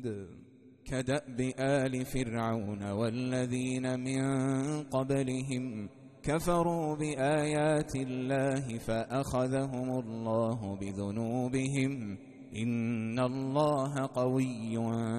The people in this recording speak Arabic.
شديد. كدأب آل فرعون والذين من قبلهم كفروا بآيات الله فأخذهم الله بذنوبهم إن الله قوي